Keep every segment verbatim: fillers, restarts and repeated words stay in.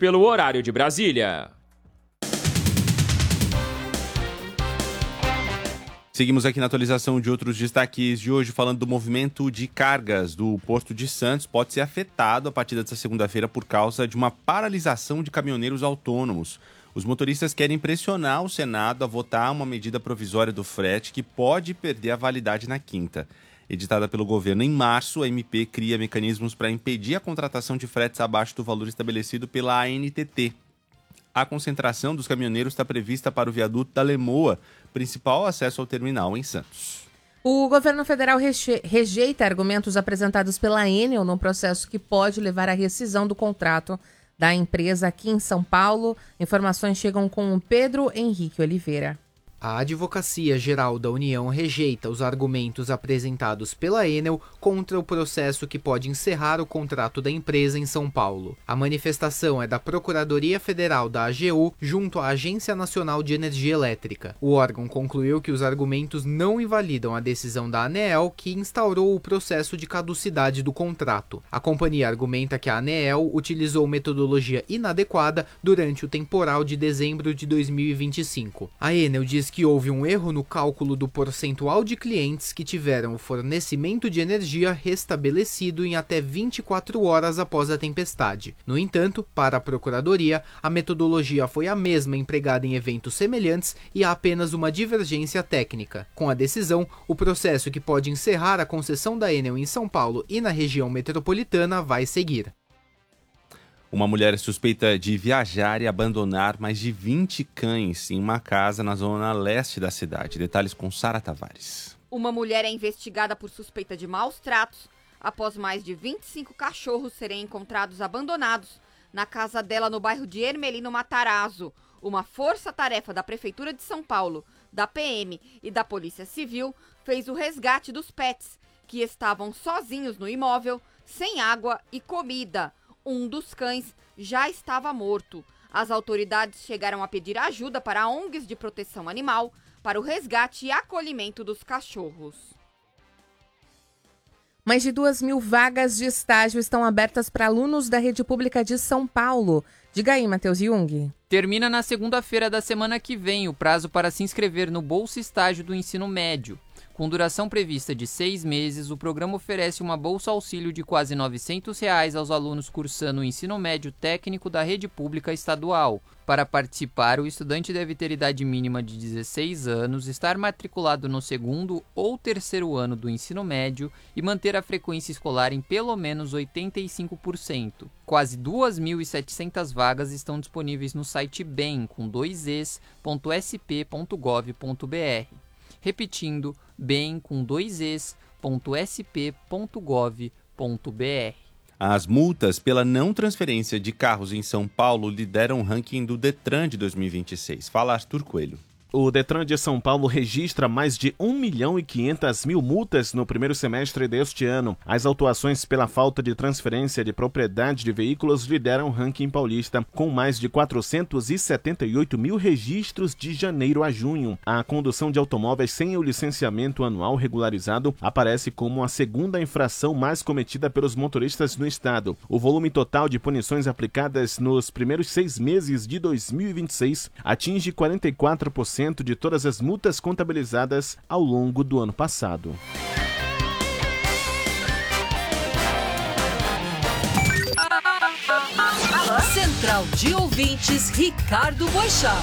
pelo horário de Brasília. Seguimos aqui na atualização de outros destaques de hoje, falando do movimento de cargas do Porto de Santos. Pode ser afetado a partir desta segunda-feira por causa de uma paralisação de caminhoneiros autônomos. Os motoristas querem pressionar o Senado a votar uma medida provisória do frete que pode perder a validade na quinta. Editada pelo governo em março, a M P cria mecanismos para impedir a contratação de fretes abaixo do valor estabelecido pela A N T T. A concentração dos caminhoneiros está prevista para o viaduto da Lemoa, principal acesso ao terminal em Santos. O governo federal reje- rejeita argumentos apresentados pela Enel no processo que pode levar à rescisão do contrato da empresa aqui em São Paulo. Informações chegam com o Pedro Henrique Oliveira. A Advocacia Geral da União rejeita os argumentos apresentados pela Enel contra o processo que pode encerrar o contrato da empresa em São Paulo. A manifestação é da Procuradoria Federal da A G U junto à Agência Nacional de Energia Elétrica. O órgão concluiu que os argumentos não invalidam a decisão da ANEEL, que instaurou o processo de caducidade do contrato. A companhia argumenta que a ANEEL utilizou metodologia inadequada durante o temporal de dezembro de dois mil e vinte e cinco. A Enel diz que houve um erro no cálculo do percentual de clientes que tiveram o fornecimento de energia restabelecido em até vinte e quatro horas após a tempestade. No entanto, para a Procuradoria, a metodologia foi a mesma empregada em eventos semelhantes e há apenas uma divergência técnica. Com a decisão, o processo que pode encerrar a concessão da Enel em São Paulo e na região metropolitana vai seguir. Uma mulher é suspeita de viajar e abandonar mais de vinte cães em uma casa na zona leste da cidade. Detalhes com Sara Tavares. Uma mulher é investigada por suspeita de maus tratos após mais de vinte e cinco cachorros serem encontrados abandonados na casa dela no bairro de Ermelino Matarazzo. Uma força-tarefa da Prefeitura de São Paulo, da P M e da Polícia Civil fez o resgate dos pets, que estavam sozinhos no imóvel, sem água e comida. Um dos cães já estava morto. As autoridades chegaram a pedir ajuda para O N Gs de proteção animal para o resgate e acolhimento dos cachorros. Mais de duas mil vagas de estágio estão abertas para alunos da rede pública de São Paulo. Diga aí, Matheus Jung. Termina na segunda-feira da semana que vem o prazo para se inscrever no Bolsa Estágio do Ensino Médio. Com duração prevista de seis meses, o programa oferece uma bolsa-auxílio de quase novecentos reais aos alunos cursando o ensino médio técnico da rede pública estadual. Para participar, o estudante deve ter idade mínima de dezesseis anos, estar matriculado no segundo ou terceiro ano do ensino médio e manter a frequência escolar em pelo menos oitenta e cinco por cento. Quase duas mil e setecentas vagas estão disponíveis no site bem com dois es ponto s p ponto gov ponto b r. Repetindo, bem com dois es ponto s p ponto gov ponto b r. As multas pela não transferência de carros em São Paulo lideram o ranking do Detran de dois mil e vinte e seis. Fala Arthur Coelho. O Detran de São Paulo registra mais de um milhão e quinhentas mil multas no primeiro semestre deste ano. As autuações pela falta de transferência de propriedade de veículos lideram o ranking paulista, com mais de quatrocentos e setenta e oito mil registros de janeiro a junho. A condução de automóveis sem o licenciamento anual regularizado aparece como a segunda infração mais cometida pelos motoristas no estado. O volume total de punições aplicadas nos primeiros seis meses de dois mil e vinte e seis atinge quarenta e quatro por cento de todas as multas contabilizadas ao longo do ano passado. Central de Ouvintes, Ricardo Boixá.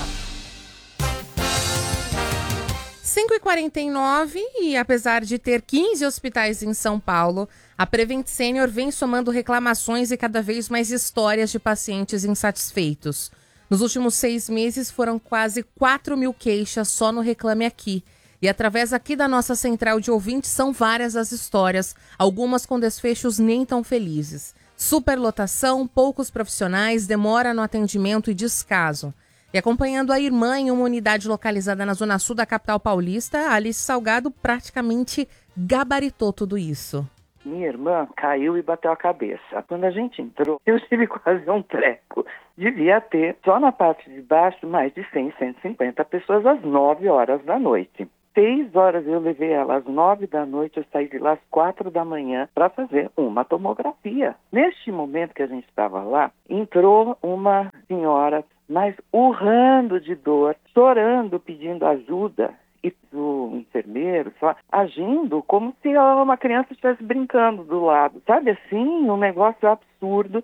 cinco e quarenta e nove e apesar de ter quinze hospitais em São Paulo, a Prevent Senior vem somando reclamações e cada vez mais histórias de pacientes insatisfeitos. Nos últimos seis meses foram quase quatro mil queixas só no Reclame Aqui. E através aqui da nossa central de ouvintes são várias as histórias, algumas com desfechos nem tão felizes. Superlotação, poucos profissionais, demora no atendimento e descaso. E acompanhando a irmã em uma unidade localizada na zona sul da capital paulista, Alice Salgado praticamente gabaritou tudo isso. Minha irmã caiu e bateu a cabeça. Quando a gente entrou, eu tive quase um treco. Devia ter, só na parte de baixo, mais de cem, cento e cinquenta pessoas às nove horas da noite. seis horas, eu levei ela às nove da noite, eu saí de lá às quatro da manhã para fazer uma tomografia. Neste momento que a gente estava lá, entrou uma senhora, mas urrando de dor, chorando, pedindo ajuda. E o enfermeiro só agindo como se uma criança estivesse brincando do lado. Sabe assim, um negócio absurdo.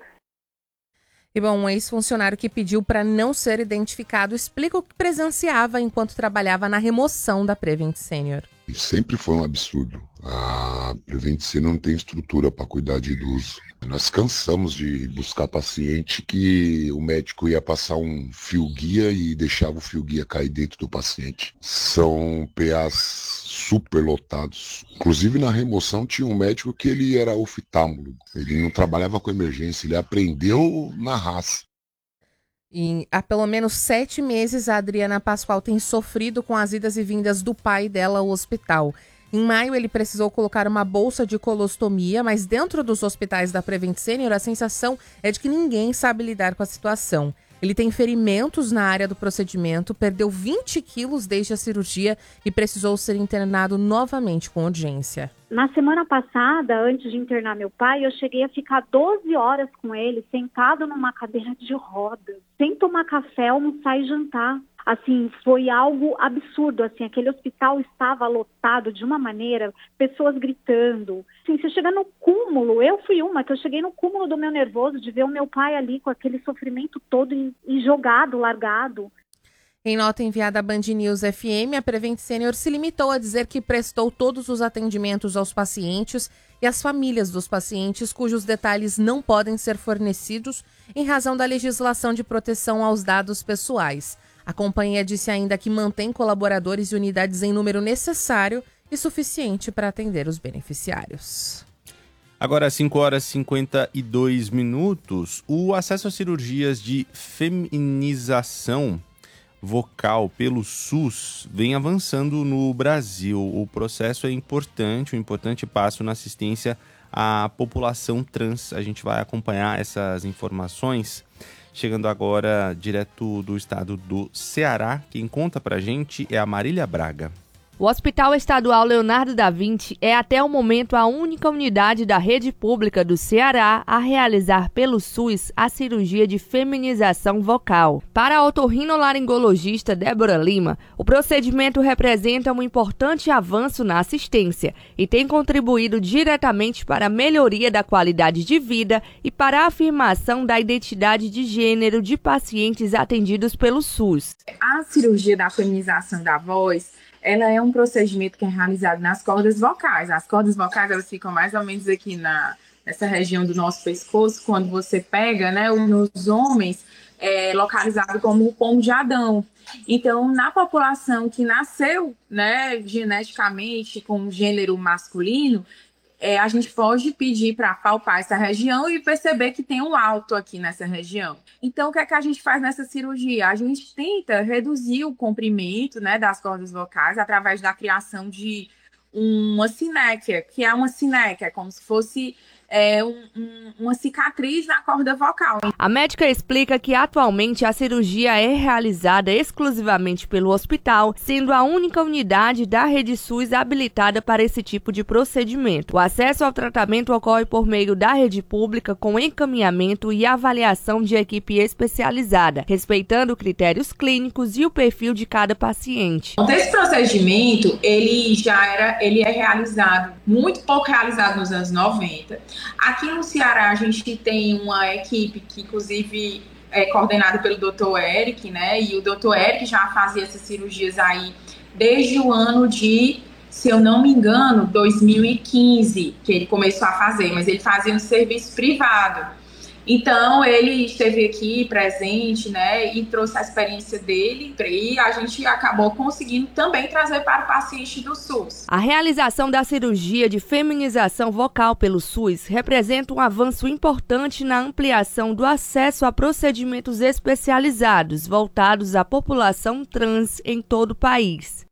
E bom, um ex-funcionário que pediu para não ser identificado explica o que presenciava enquanto trabalhava na remoção da Prevent Senior. E sempre foi um absurdo. A Prevent Senior não tem estrutura para cuidar de idoso. Nós cansamos de buscar paciente que o médico ia passar um fio guia e deixava o fio guia cair dentro do paciente. São P As super lotados. Inclusive na remoção tinha um médico que ele era oftalmólogo. Ele não trabalhava com emergência, ele aprendeu na raça. E há pelo menos sete meses a Adriana Pascoal tem sofrido com as idas e vindas do pai dela ao hospital. Em maio ele precisou colocar uma bolsa de colostomia, mas dentro dos hospitais da Prevent Senior a sensação é de que ninguém sabe lidar com a situação. Ele tem ferimentos na área do procedimento, perdeu vinte quilos desde a cirurgia e precisou ser internado novamente com urgência. Na semana passada, antes de internar meu pai, eu cheguei a ficar doze horas com ele, sentado numa cadeira de rodas, sem tomar café, almoçar e jantar. Assim, foi algo absurdo, assim, aquele hospital estava lotado de uma maneira, pessoas gritando. Assim, você chega no cúmulo, eu fui uma que eu cheguei no cúmulo do meu nervoso de ver o meu pai ali com aquele sofrimento todo e, e jogado, largado. Em nota enviada à Band News F M, a Prevent Senior se limitou a dizer que prestou todos os atendimentos aos pacientes e às famílias dos pacientes cujos detalhes não podem ser fornecidos em razão da legislação de proteção aos dados pessoais. A companhia disse ainda que mantém colaboradores e unidades em número necessário e suficiente para atender os beneficiários. Agora, cinco horas e cinquenta e dois minutos, o acesso a cirurgias de feminização vocal pelo SUS vem avançando no Brasil. O processo é importante, um importante passo na assistência à população trans. A gente vai acompanhar essas informações. Chegando agora direto do estado do Ceará, quem conta pra gente é a Marília Braga. O Hospital Estadual Leonardo da Vinci é até o momento a única unidade da rede pública do Ceará a realizar pelo SUS a cirurgia de feminização vocal. Para a otorrinolaringologista Débora Lima, o procedimento representa um importante avanço na assistência e tem contribuído diretamente para a melhoria da qualidade de vida e para a afirmação da identidade de gênero de pacientes atendidos pelo SUS. A cirurgia da feminização da voz, ela é um procedimento que é realizado nas cordas vocais. As cordas vocais, elas ficam mais ou menos aqui na, nessa região do nosso pescoço, quando você pega, né, nos homens, é localizado como o pomo de Adão. Então, na população que nasceu, né, geneticamente com gênero masculino, É, a gente pode pedir para palpar essa região e perceber que tem um alto aqui nessa região. Então, o que é que a gente faz nessa cirurgia? A gente tenta reduzir o comprimento, né, das cordas vocais através da criação de uma sinéquia, que é uma sinéquia, como se fosse é, um, um, uma cicatriz na corda vocal. A médica explica que atualmente a cirurgia é realizada exclusivamente pelo hospital, sendo a única unidade da rede SUS habilitada para esse tipo de procedimento. O acesso ao tratamento ocorre por meio da rede pública com encaminhamento e avaliação de equipe especializada, respeitando critérios clínicos e o perfil de cada paciente. Esse procedimento, ele já era, ele é realizado, muito pouco realizado nos anos noventa. Aqui no Ceará a gente tem uma equipe que inclusive é coordenada pelo doutor Eric, né? E o doutor Eric já fazia essas cirurgias aí desde o ano de, se eu não me engano, dois mil e quinze, que ele começou a fazer, mas ele fazia um serviço privado. Então, ele esteve aqui presente, né, e trouxe a experiência dele e a gente acabou conseguindo também trazer para o paciente do SUS. A realização da cirurgia de feminização vocal pelo SUS representa um avanço importante na ampliação do acesso a procedimentos especializados voltados à população trans em todo o país.